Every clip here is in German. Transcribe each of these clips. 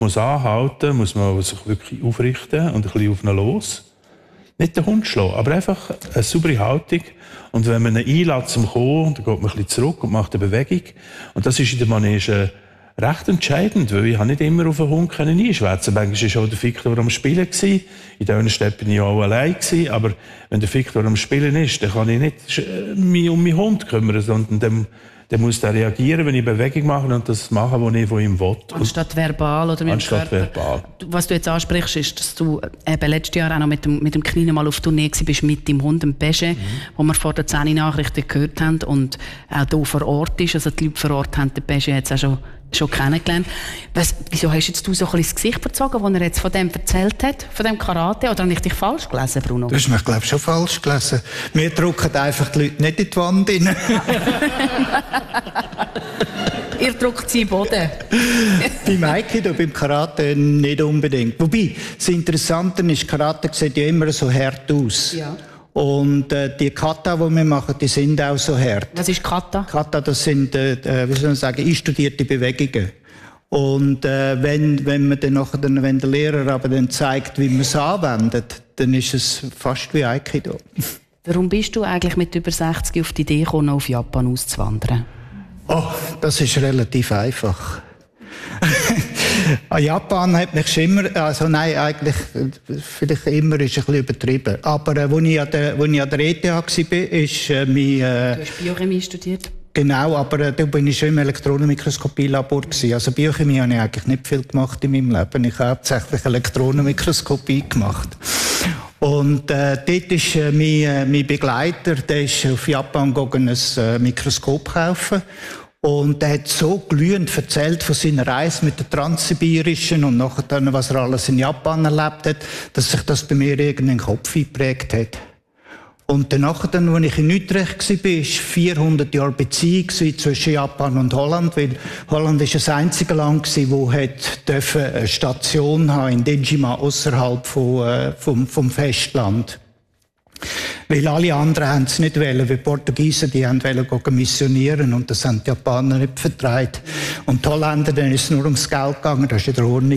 muss anhalten, muss man sich wirklich aufrichten und ein bisschen auf ihn los. Nicht den Hund schlagen, aber einfach eine saubere Haltung. Und wenn man ihn einlädt zum Kommen, dann geht man ein bisschen zurück und macht eine Bewegung. Und das ist in der Manege recht entscheidend, weil ich nicht immer auf einen Hund einschwätzen konnte. Manchmal war auch der Viktor am Spielen. In diesen Städten war ich auch allein. Aber wenn der Viktor am Spielen ist, dann kann ich nicht mich um meinen Hund kümmern, sondern dann muss er reagieren, wenn ich Bewegung mache und das machen, was ich von ihm will. Anstatt verbal oder mit dem Körper. Verbal. Was du jetzt ansprichst, ist, dass du letztes Jahr auch noch mit dem Kleinen mal auf Tournee warst, mit deinem Hund, dem Pesche, wo wir vor den 10 Nachrichten gehört haben und auch hier vor Ort ist. Also die Leute vor Ort haben den Pesche jetzt auch schon kennengelernt. Wieso hast jetzt du so ein bisschen das Gesicht verzogen, als er jetzt von dem erzählt hat, von dem Karate? Oder habe ich dich falsch gelesen, Bruno? Du hast mich, glaube ich, schon falsch gelesen. Wir drücken einfach die Leute nicht in die Wand rein. Ihr drückt sie in den Boden. Beim Aikido, beim Karate nicht unbedingt. Wobei, das Interessante ist, Karate sieht ja immer so hart aus. Ja. Und die Kata, die wir machen, die sind auch so hart. Was ist Kata? Kata, das sind, wie soll man sagen, einstudierte Bewegungen. Und wenn der Lehrer aber dann zeigt, wie man es anwendet, dann ist es fast wie Aikido. Warum bist du eigentlich mit über 60 auf die Idee gekommen, auf Japan auszuwandern? Oh, das ist relativ einfach. Japan hat mich schon immer, also nein, eigentlich, vielleicht immer ist ein bisschen übertrieben. Aber als ich an der ETH war, ist mein... Du hast Biochemie studiert? Genau, aber da bin ich schon im Elektronenmikroskopie-Labor gewesen. Also Biochemie habe ich eigentlich nicht viel gemacht in meinem Leben. Ich habe hauptsächlich Elektronenmikroskopie gemacht. Und dort ist mein Begleiter, der ist auf Japan gegangen, ein Mikroskop kaufen. Und er hat so glühend erzählt von seiner Reise mit der Transsibirischen und nachher dann, was er alles in Japan erlebt hat, dass sich das bei mir irgendwie in den Kopf eingeprägt hat. Und danach, als ich in Utrecht war, war 400 Jahre Beziehung zwischen Japan und Holland, weil Holland war das einzige Land, das eine Station haben in Dejima, außerhalb vom Festland. Weil alle anderen haben es nicht wollen, weil die Portugiesen, die wollten missionieren und das haben die Japaner nicht vertraut. Und die Holländer, denen ist es nur ums Geld gegangen, das war in der Ordnung.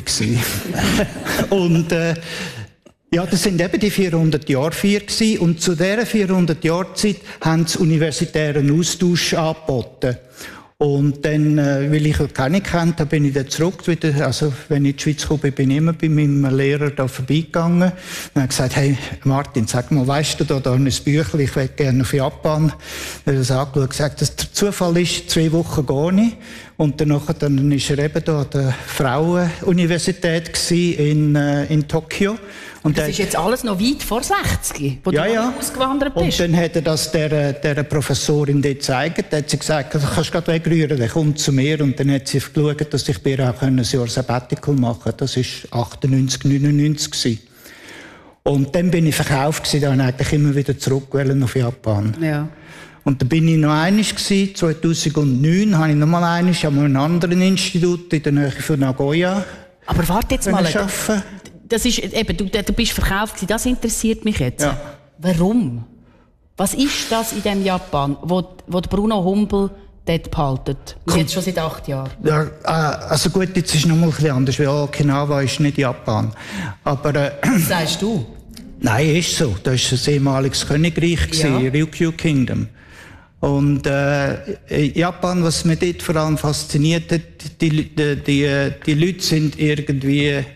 Und ja, das sind eben die 400 Jahre gewesen. Und zu dieser 400 Jahre Zeit haben sie universitären Austausch angeboten. Und dann, weil ich keine kennt habe, bin ich dann zurück wieder. Also, wenn ich in die Schweiz komme, bin ich immer bei meinem Lehrer da vorbeigegangen. Und habe gesagt, hey, Martin, sag mal, weisst du, da ein Büchlein, ich will gerne auf Japan. Er hat das angeschaut und gesagt, dass der Zufall ist, 2 Wochen gehe ich. Und dann war er eben da an der Frauenuniversität in Tokio. Und das ist jetzt alles noch weit vor 60, wo du ausgewandert bist. Und dann hat er das der Professorin dort gezeigt. Da hat sie gesagt, du kannst gerade wegrühren, der kommt zu mir. Und dann hat sie geschaut, dass ich bei ihr auch ein Jahr Sabbatical machen konnte. Das war 98, 99 gewesen. Und dann bin ich verkauft gewesen, dann eigentlich immer wieder zurück auf Japan. Ja. Und dann bin ich noch einmal gewesen, 2009 habe ich noch mal einmal an einem anderen Institut in der Nähe von Nagoya. Aber warte jetzt mal. Das ist eben, du bist verkauft gewesen, das interessiert mich jetzt. Ja. Warum? Was ist das in dem Japan, wo Bruno Humbel dort behaltet? Jetzt schon seit 8 Jahren. Ja, also gut, jetzt ist es noch mal ein bisschen anders, weil Okinawa ist nicht Japan. Aber, was sagst du? Nein, ist so. Das war ein ehemaliges Königreich, ja. Ryukyu Kingdom. Und Japan, was mich dort vor allem fasziniert hat, die Leute sind irgendwie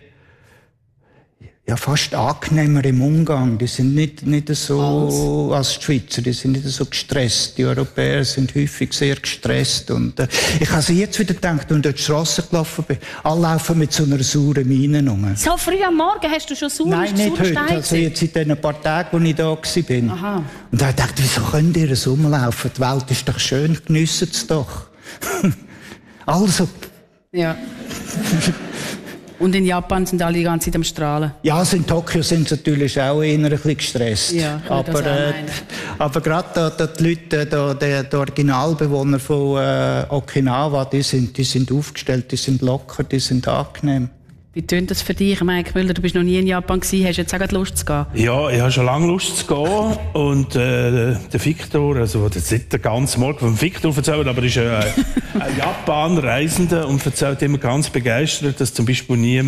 ja, fast angenehmer im Umgang. Die sind nicht so als die Schweizer, die sind nicht so gestresst. Die Europäer sind häufig sehr gestresst. Und ich habe jetzt wieder gedacht, wenn ich durch die Strasse gelaufen bin, alle laufen mit so einer sauren Miene rum. So früh am Morgen hast du schon saure Nein, nicht heute. Also jetzt in den paar Tagen, als ich da war. Aha. Und da habe ich gedacht, wieso könnt ihr so rumlaufen? Die Welt ist doch schön, geniessen es doch. Also. Ja. Und in Japan sind alle die ganze Zeit am Strahlen? Ja, also in Tokio sind sie natürlich auch eher ein bisschen gestresst. Ja, aber gerade die Leute, die Originalbewohner von Okinawa, die sind aufgestellt, die sind locker, die sind angenehm. Wie tönt das für dich, Mike Müller? Du bist noch nie in Japan gewesen, hast du jetzt auch Lust zu gehen? Ja, ich habe schon lange Lust zu gehen. Und der Viktor, also das ist nicht der ganze Morgen vom Viktor erzählen, aber ist Japan Reisender und erzählt immer ganz begeistert, dass zum Beispiel niemand